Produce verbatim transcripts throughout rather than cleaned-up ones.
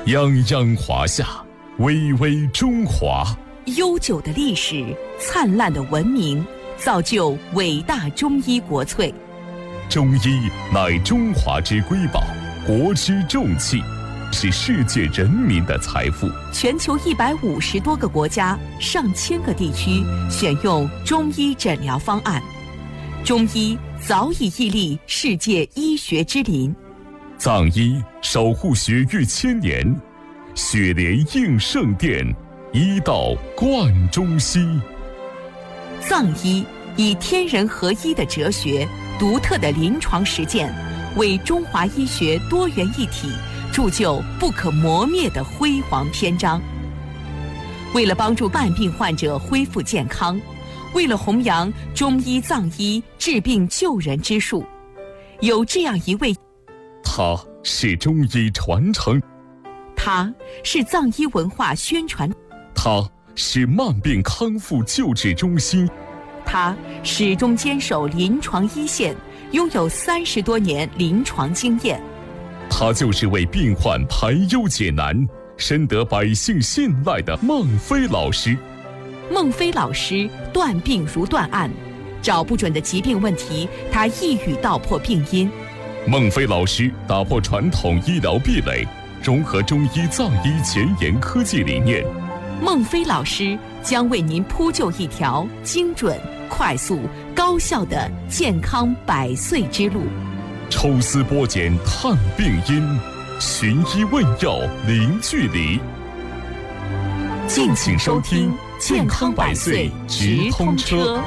泱泱华夏，巍巍中华。 悠久的历史，灿烂的文明，造就伟大中医国粹。 中医乃中华之瑰宝，国之重器，是世界人民的财富。 全球一百五十多个国家、上千个地区选用中医诊疗方案，中医早已屹立世界医学之林。 藏医守护血域千年，血莲应圣殿，医道贯中西。 藏医以天人合一的哲学、独特的临床实践，为中华医学多元一体铸就不可磨灭的辉煌篇章。为了帮助慢病患者恢复健康，为了弘扬中医藏医治病救人之术，有这样一位， 他是中医传承， 他是藏医文化宣传， 他是慢病康复救治中心， 他始终坚守临床一线，拥有三十多年临床经验。 他就是为病患排忧解难，深得百姓信赖的孟非老师。 孟非老师断病如断案，找不准的疾病问题，他一语道破病因。 孟非老师打破传统医疗壁垒，融合中医藏医前沿科技理念。 孟非老师将为您铺就一条精准、快速、高效的健康百岁之路。 抽丝剥茧探病因，寻医问药零距离。敬请收听健康百岁直通车。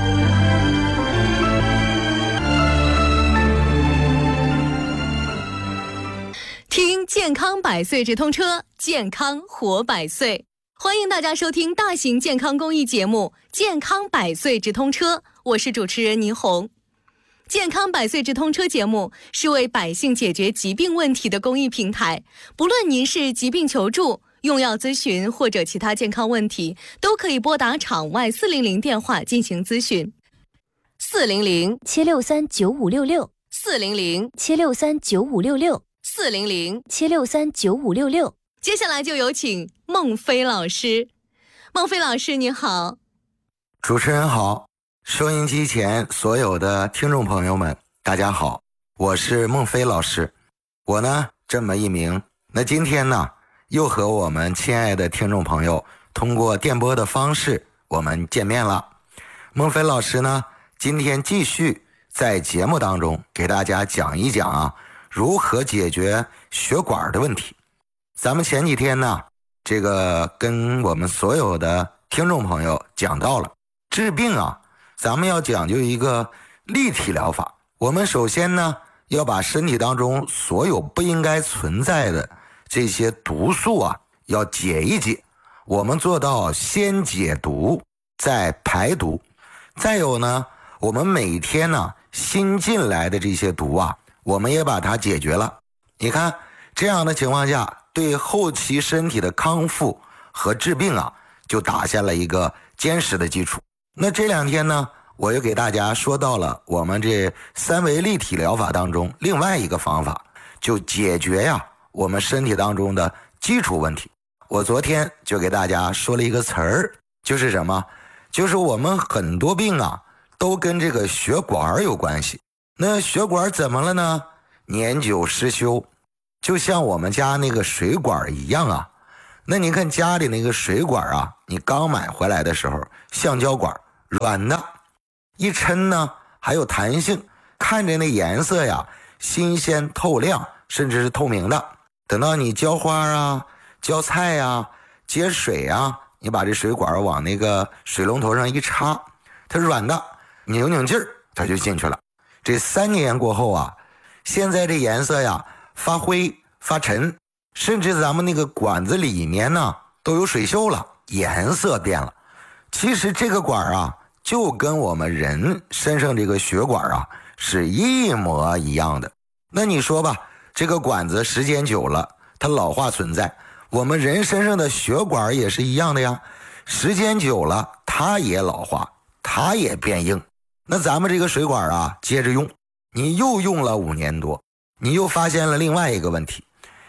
听健康百岁直通车，健康活百岁。欢迎大家收听大型健康公益节目《健康百岁直通车》，我是主持人倪虹。健康百岁直通车节目是为百姓解决疾病问题的公益平台，不论您是疾病求助、用药咨询或者其他健康问题，都可以拨打场外四零零电话进行咨询。四零零七六三九五六六， 四零零七六三九五六六， 四零零七六三九五六六。 接下来就有请孟非老师。孟非老师你好。 主持人好，收音机前所有的听众朋友们大家好，我是孟非老师。我呢这么一名，那今天呢又和我们亲爱的听众朋友通过电波的方式我们见面了。孟非老师呢今天继续在节目当中给大家讲一讲啊如何解决血管的问题。咱们前几天呢这个跟我们所有的听众朋友讲到了治病啊，咱们要讲究一个立体疗法。我们首先呢要把身体当中所有不应该存在的这些毒素啊要解一解，我们做到先解毒再排毒。再有呢我们每天呢新进来的这些毒啊我们也把它解决了。你看这样的情况下，对后期身体的康复和治病啊就打下了一个坚实的基础。那这两天呢我又给大家说到了我们这三维立体疗法当中另外一个方法，就解决呀我们身体当中的基础问题。我昨天就给大家说了一个词儿，就是什么，就是我们很多病啊都跟这个血管有关系。那血管怎么了呢？年久失修，就像我们家那个水管一样啊。那你看家里那个水管啊，你刚买回来的时候橡胶管软的，一抻呢还有弹性，看着那颜色呀新鲜透亮，甚至是透明的。等到你浇花啊浇菜啊接水啊，你把这水管往那个水龙头上一插，它软的，拧拧劲儿它就进去了。这三年过后啊，现在这颜色呀发灰发沉，甚至咱们那个管子里面呢都有水锈了，颜色变了。其实这个管啊就跟我们人身上这个血管啊是一模一样的。那你说吧，这个管子时间久了它老化存在，我们人身上的血管也是一样的呀，时间久了它也老化，它也变硬。那咱们这个水管啊接着用，你又用了五年多，你又发现了另外一个问题，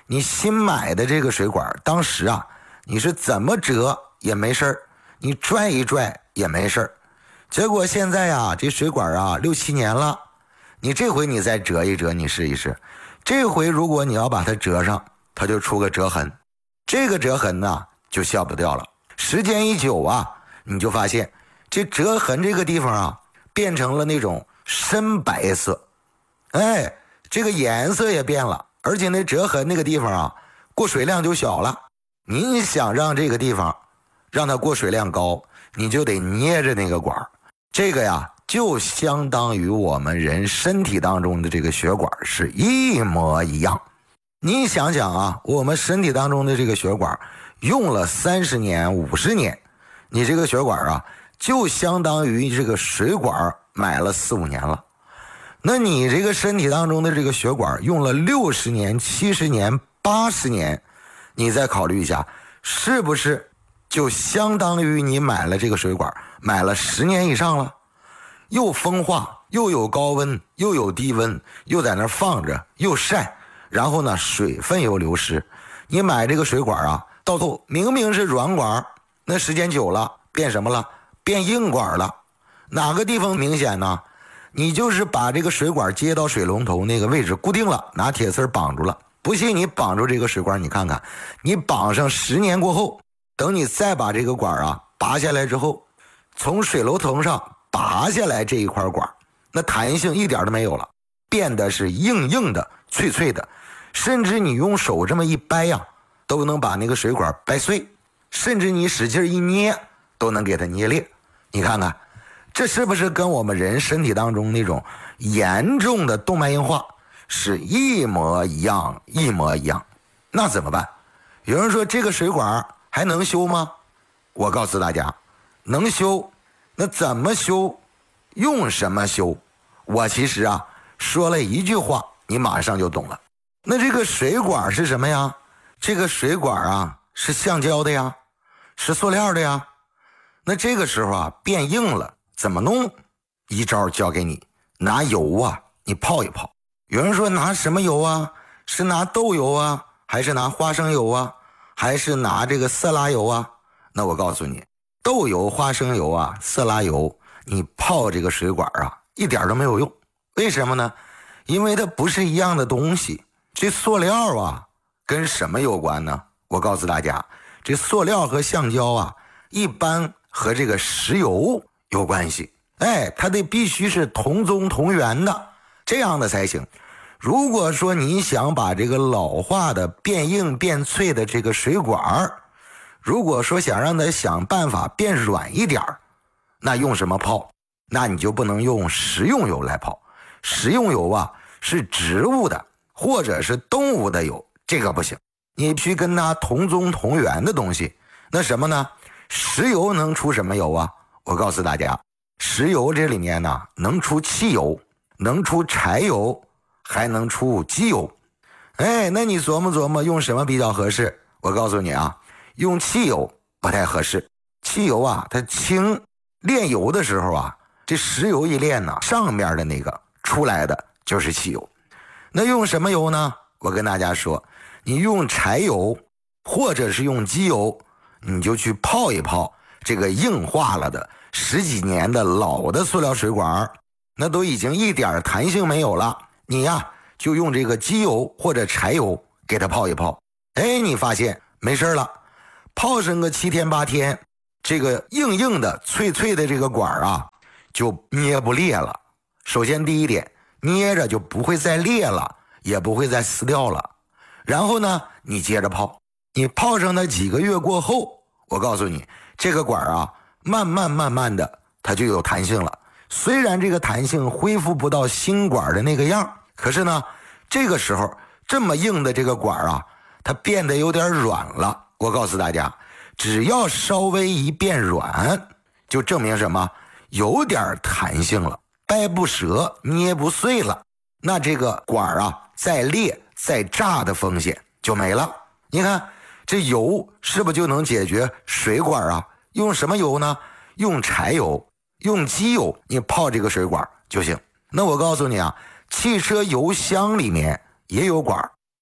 你新买的这个水管，当时啊，你是怎么折也没事儿，你拽一拽也没事儿。结果现在啊，这水管啊六七年了，你这回你再折一折，你试一试，这回如果你要把它折上，它就出个折痕，这个折痕呢就消不掉了。时间一久啊，你就发现这折痕这个地方啊，变成了那种深白色，哎，这个颜色也变了，而且那折痕那个地方啊，过水量就小了。你想让这个地方让它过水量高，你就得捏着那个管，这个呀就相当于我们人身体当中的这个血管是一模一样。你想想啊，我们身体当中的这个血管用了三十年五十年，你这个血管啊就相当于这个水管买了四五年了。那你这个身体当中的这个血管用了六十年七十年八十年，你再考虑一下，是不是就相当于你买了这个水管买了十年以上了，又风化又有高温又有低温，又在那放着又晒，然后呢水分又流失。你买这个水管啊，到头明明是软管，那时间久了变什么了？变硬管了。哪个地方明显呢？你就是把这个水管接到水龙头那个位置固定了，拿铁丝绑住了。不信你绑住这个水管，你看看，你绑上十年过后，等你再把这个管啊拔下来之后，从水龙头上拔下来这一块管，那弹性一点都没有了，变得是硬硬的脆脆的，甚至你用手这么一掰呀，都能把那个水管掰碎，甚至你使劲一捏都能给它捏裂。你看看这是不是跟我们人身体当中那种严重的动脉硬化是一模一样一模一样？那怎么办？有人说这个水管还能修吗？我告诉大家，能修。那怎么修？用什么修？我其实啊说了一句话，你马上就懂了。那这个水管是什么呀？这个水管啊是橡胶的呀，是塑料的呀。那这个时候啊变硬了，怎么弄？一招教给你，拿油啊你泡一泡。有人说拿什么油啊？是拿豆油啊，还是拿花生油啊，还是拿这个色拉油啊？那我告诉你，豆油、花生油啊、色拉油，你泡这个水管啊一点都没有用。为什么呢？因为它不是一样的东西。这塑料啊跟什么有关呢？我告诉大家，这塑料和橡胶啊一般和这个石油有关系。哎，它得必须是同宗同源的，这样的才行。如果说你想把这个老化的变硬变脆的这个水管，如果说想让它想办法变软一点，那用什么泡？那你就不能用食用油来泡。食用油啊是植物的或者是动物的油，这个不行。你必须跟它同宗同源的东西。那什么呢？石油能出什么油啊？我告诉大家，石油这里面呢能出汽油，能出柴油，还能出机油。哎，那你琢磨琢磨用什么比较合适？我告诉你啊，用汽油不太合适。汽油啊它轻，炼油的时候啊，这石油一炼呢，上面的那个出来的就是汽油。那用什么油呢？我跟大家说，你用柴油或者是用机油，你就去泡一泡这个硬化了的十几年的老的塑料水管，那都已经一点弹性没有了。你呀就用这个机油或者柴油给它泡一泡，哎，你发现没事了，泡上个七天八天，这个硬硬的脆脆的这个管啊就捏不裂了。首先第一点，捏着就不会再裂了，也不会再撕掉了。然后呢你接着泡，你泡上它几个月过后，我告诉你，这个管啊慢慢慢慢的它就有弹性了。虽然这个弹性恢复不到新管的那个样，可是呢这个时候这么硬的这个管啊它变得有点软了。我告诉大家，只要稍微一变软，就证明什么？有点弹性了，掰不折，捏不碎了。那这个管啊再裂再炸的风险就没了。你看这油是不是就能解决水管啊？用什么油呢？用柴油，用机油，你泡这个水管就行。那我告诉你啊，汽车油箱里面也有管，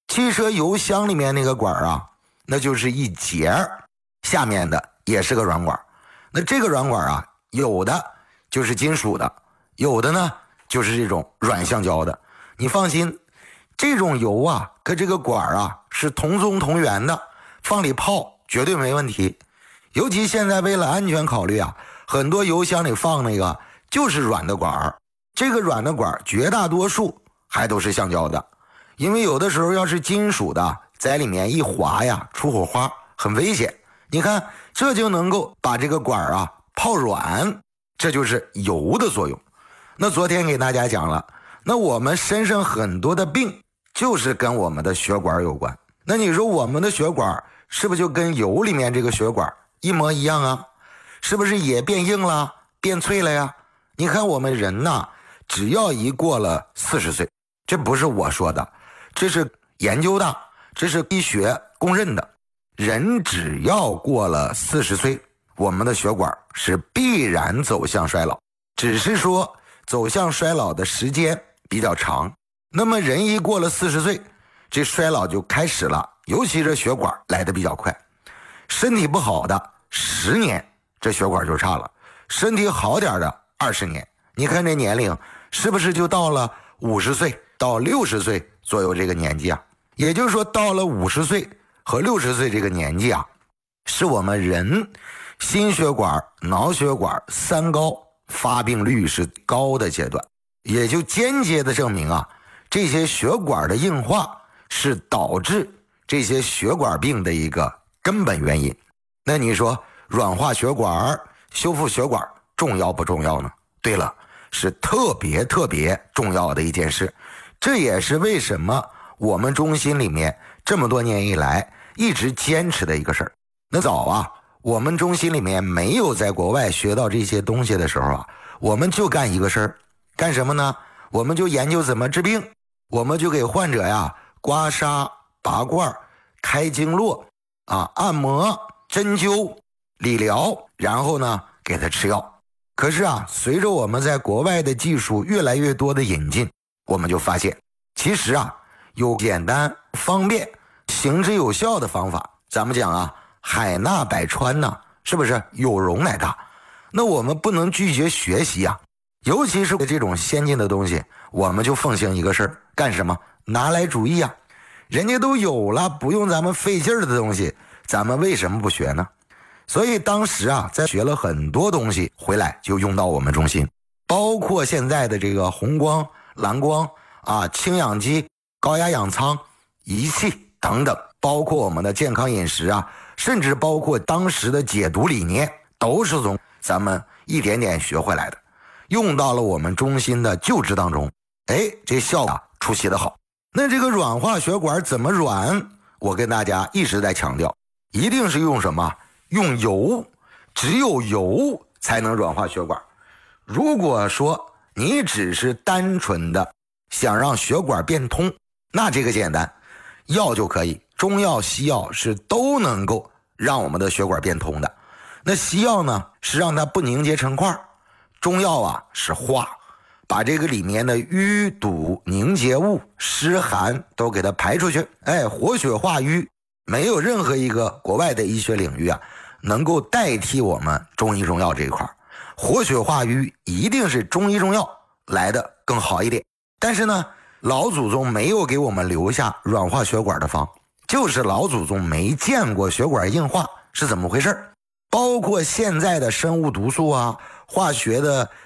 汽车油箱里面那个管啊，那就是一节，下面的也是个软管。那这个软管啊，有的就是金属的，有的呢就是这种软橡胶的。你放心，这种油啊跟这个管啊是同宗同源的，放里泡绝对没问题。尤其现在为了安全考虑啊，很多油箱里放那个就是软的管，这个软的管绝大多数还都是橡胶的，因为有的时候要是金属的在里面一滑呀，出火花很危险。你看这就能够把这个管啊泡软，这就是油的作用。那昨天给大家讲了，那我们身上很多的病就是跟我们的血管有关。那你说我们的血管是不是就跟油里面这个血管一模一样啊？是不是也变硬了，变脆了呀？你看我们人呐，只要一过了四十岁，这不是我说的，这是研究的，这是医学公认的。人只要过了四十岁，我们的血管是必然走向衰老，只是说走向衰老的时间比较长。那么人一过了四十岁，这衰老就开始了，尤其是血管来得比较快。身体不好的十年，这血管就差了；身体好点的二十年。你看这年龄是不是就到了五十岁到六十岁左右这个年纪啊？也就是说，到了五十岁和六十岁这个年纪啊，是我们人心血管、脑血管三高发病率是高的阶段，也就间接的证明啊，这些血管的硬化是导致这些血管病的一个根本原因。那你说软化血管、修复血管重要不重要呢？对了，是特别特别重要的一件事。这也是为什么我们中心里面这么多年以来一直坚持的一个事儿。那早啊，我们中心里面没有在国外学到这些东西的时候啊，我们就干一个事儿，干什么呢？我们就研究怎么治病，我们就给患者呀刮痧、拔罐、开经络啊、按摩、针灸、理疗，然后呢给他吃药。可是啊，随着我们在国外的技术越来越多的引进，我们就发现其实啊有简单方便行之有效的方法。咱们讲啊，海纳百川呢，是不是有容乃大？那我们不能拒绝学习啊，尤其是这种先进的东西，我们就奉行一个事儿，干什么？拿来主义啊！人家都有了，不用咱们费劲儿的东西，咱们为什么不学呢？所以当时啊，在学了很多东西回来，就用到我们中心，包括现在的这个红光、蓝光啊、氢氧机、高压氧舱、仪器等等，包括我们的健康饮食啊，甚至包括当时的解毒理念，都是从咱们一点点学回来的，用到了我们中心的救治当中。哎，这效果出奇的好。那这个软化血管怎么软？我跟大家一直在强调，一定是用什么？用油，只有油才能软化血管。如果说你只是单纯的想让血管变通，那这个简单，药就可以，中药西药是都能够让我们的血管变通的。那西药呢是让它不凝结成块，中药啊是化，把这个里面的淤堵凝结物、湿寒都给它排出去。哎，活血化瘀，没有任何一个国外的医学领域啊能够代替我们中医中药这一块。活血化瘀一定是中医中药来的更好一点。但是呢，老祖宗没有给我们留下软化血管的方，就是老祖宗没见过血管硬化是怎么回事。包括现在的生物毒素啊、化学的